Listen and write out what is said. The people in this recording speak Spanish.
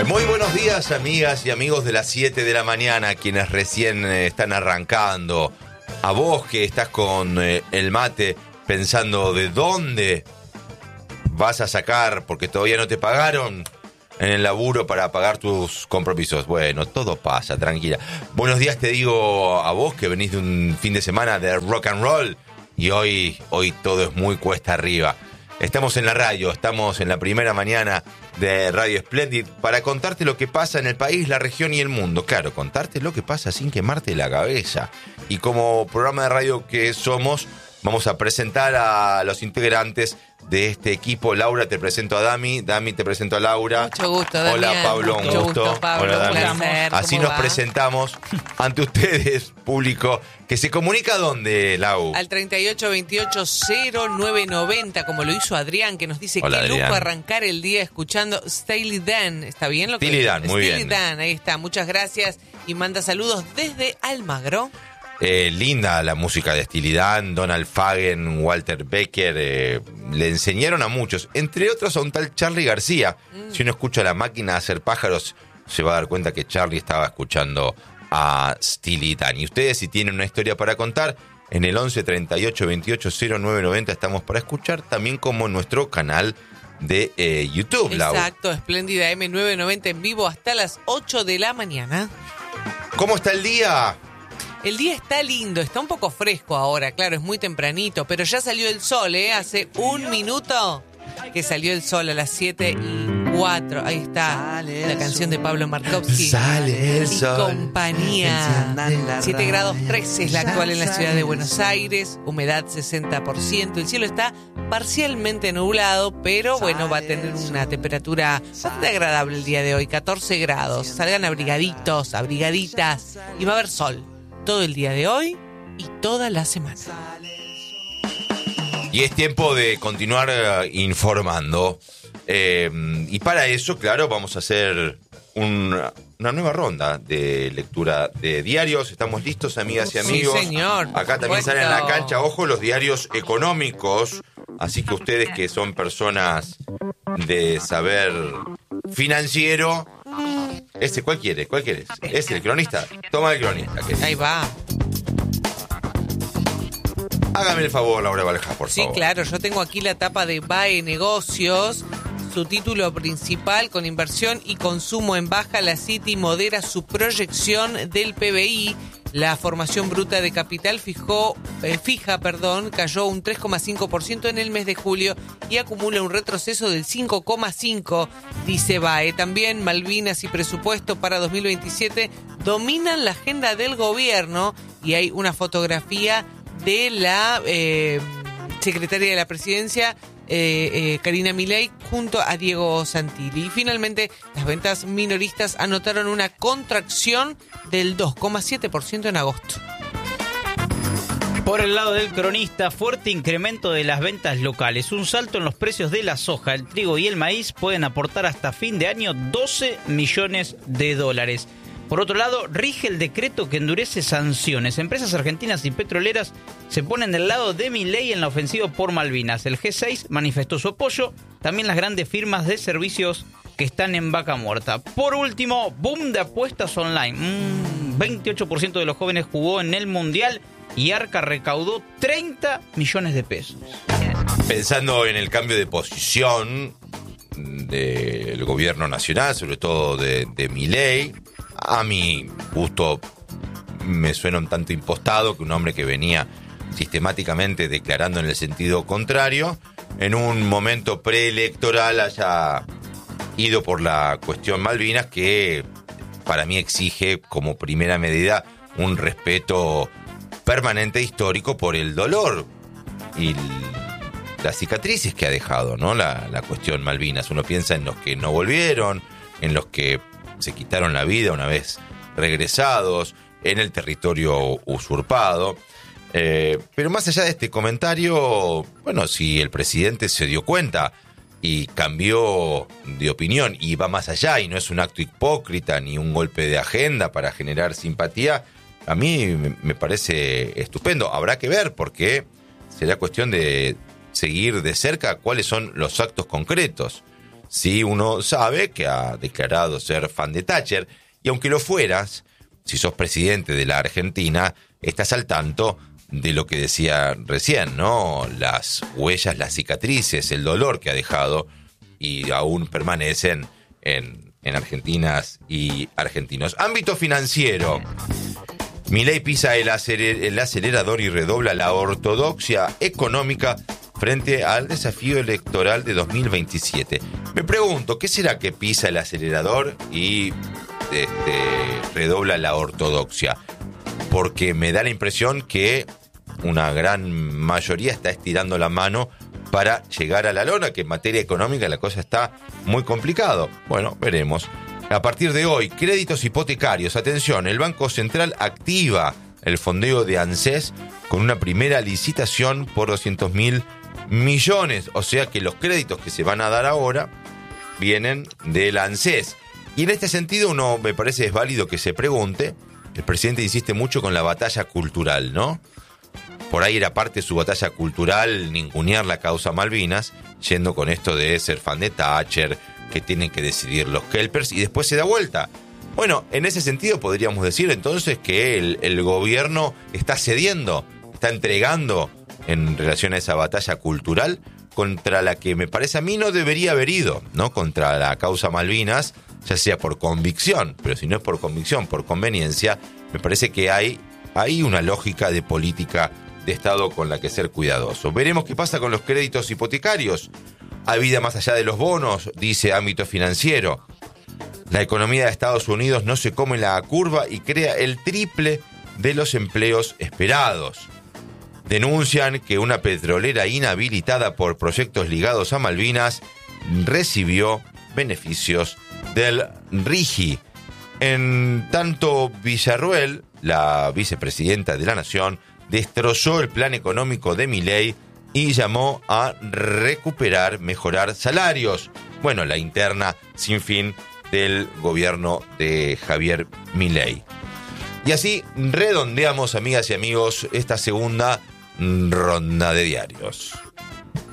Muy buenos días, amigas y amigos de las 7 de la mañana, quienes recién están arrancando. A vos que estás con el mate pensando de dónde vas a sacar, porque todavía no te pagaron en el laburo para pagar tus compromisos. Bueno, todo pasa, tranquila. Buenos días te digo a vos que venís de un fin de semana de rock and roll y hoy todo es muy cuesta arriba. Estamos en la radio, estamos en la primera mañana de Radio Splendid para contarte lo que pasa en el país, la región y el mundo. Claro, contarte lo que pasa sin quemarte la cabeza. Y como programa de radio que somos, vamos a presentar a los integrantes de este equipo. Laura, te presento a Dami. Dami, te presento a Laura. Mucho gusto, Damián. Hola, Pablo, un gusto. Pablo, hola, Dami. un placer. Así nos presentamos ante ustedes, público, que se comunica ¿dónde, Lau? Al 3828-0990, como lo hizo Adrián, que nos dice Hola, qué lujo Adrián. arrancar el día escuchando Steely Dan. ¿Está bien lo que Steely Dan, muy bien. Steely Dan, ahí está. Muchas gracias. Y manda saludos desde Almagro. Linda la música de Steely Dan, Donald Fagen, Walter Becker, le enseñaron a muchos, entre otros a un tal Charly García. Si uno escucha La Máquina hacer pájaros, se va a dar cuenta que Charly estaba escuchando a Steely Dan. Y ustedes, si tienen una historia para contar, en el 11 38 28 0990 estamos para escuchar, también como en nuestro canal de YouTube. Exacto, Espléndida M990 en vivo hasta las 8 de la mañana. ¿Cómo está el día? El día está lindo, está un poco fresco ahora, claro, es muy tempranito, pero ya salió el sol, hace un minuto que salió el sol a las 7:04. Ahí está la canción de Pablo Markovsky. Sale el sol. Compañía. 7 grados 13 es la actual en la ciudad de Buenos Aires, humedad 60%. El cielo está parcialmente nublado, pero bueno, va a tener una temperatura bastante agradable el día de hoy, 14 grados. Salgan abrigaditos, abrigaditas, y va a haber sol todo el día de hoy y toda la semana. Y es tiempo de continuar informando. Y para eso, claro, vamos a hacer una nueva ronda de lectura de diarios. ¿Estamos listos, amigas y amigos? Sí, señor. Acá también salen a la cancha, ojo, los diarios económicos. Así que ustedes que son personas de saber financiero... ¿Cuál quieres? ¿El cronista? Toma el cronista. Ahí va. Hágame el favor, Laura Valja, por Sí, favor. claro, yo tengo aquí la tapa de BAE Negocios. Su título principal, con inversión y consumo en baja, la City modera su proyección del PBI. La formación bruta de capital cayó un 3,5% en el mes de julio y acumula un retroceso del 5,5%, dice BAE. También Malvinas y presupuesto para 2027 dominan la agenda del gobierno y hay una fotografía de la secretaria de la presidencia, Karina Milei, junto a Diego Santilli. Y finalmente, las ventas minoristas anotaron una contracción del 2,7% en agosto. Por el lado del cronista, fuerte incremento de las ventas locales. Un salto en los precios de la soja, el trigo y el maíz pueden aportar hasta fin de año 12 millones de dólares. Por otro lado, rige el decreto que endurece sanciones. Empresas argentinas y petroleras se ponen del lado de Milei en la ofensiva por Malvinas. El G6 manifestó su apoyo, también las grandes firmas de servicios que están en vaca muerta. Por último, boom de apuestas online. 28% de los jóvenes jugó en el Mundial y Arca recaudó 30 millones de pesos. Pensando en el cambio de posición del gobierno nacional, sobre todo de Milei, a mi gusto me suena un tanto impostado que un hombre que venía sistemáticamente declarando en el sentido contrario, en un momento preelectoral haya ido por la cuestión Malvinas, que para mí exige como primera medida un respeto permanente histórico por el dolor y las cicatrices que ha dejado, ¿no? La cuestión Malvinas. Uno piensa en los que no volvieron, en los que se quitaron la vida una vez regresados, en el territorio usurpado. Pero más allá de este comentario, bueno, si el presidente se dio cuenta y cambió de opinión y va más allá y no es un acto hipócrita ni un golpe de agenda para generar simpatía, a mí me parece estupendo. Habrá que ver, porque será cuestión de seguir de cerca cuáles son los actos concretos. si uno sabe que ha declarado ser fan de Thatcher, y aunque lo fueras, si sos presidente de la Argentina, estás al tanto de lo que decía recién, ¿no? Las huellas, las cicatrices, el dolor que ha dejado y aún permanecen en argentinas y argentinos. Ámbito financiero. Milei pisa el acelerador y redobla la ortodoxia económica frente al desafío electoral de 2027. Me pregunto, ¿qué será que pisa el acelerador y redobla la ortodoxia? Porque me da la impresión que una gran mayoría está estirando la mano para llegar a la lona, que en materia económica la cosa está muy complicado. Bueno, veremos. A partir de hoy, créditos hipotecarios. Atención, el Banco Central activa el fondeo de ANSES con una primera licitación por 200.000 millones. O sea que los créditos que se van a dar ahora vienen del ANSES. Y en este sentido, uno me parece es válido que se pregunte, el presidente insiste mucho con la batalla cultural, ¿no? Por ahí era parte de su batalla cultural ningunear la causa Malvinas, yendo con esto de ser fan de Thatcher, que tienen que decidir los kelpers, y después se da vuelta. Bueno, en ese sentido podríamos decir entonces que el gobierno está cediendo, está entregando en relación a esa batalla cultural contra la que me parece a mí no debería haber ido, ¿no? Contra la causa Malvinas, ya sea por convicción, pero si no es por convicción, por conveniencia, me parece que hay una lógica de política de Estado con la que ser cuidadoso. Veremos qué pasa con los créditos hipotecarios. Hay vida más allá de los bonos, dice Ámbito Financiero. La economía de Estados Unidos no se come la curva y crea el triple de los empleos esperados. Denuncian que una petrolera inhabilitada por proyectos ligados a Malvinas recibió beneficios del RIGI. En tanto, Villarruel, la vicepresidenta de la Nación, destrozó el plan económico de Milei y llamó a mejorar salarios. Bueno, la interna sin fin del gobierno de Javier Milei. Y así redondeamos, amigas y amigos, esta segunda ronda de diarios.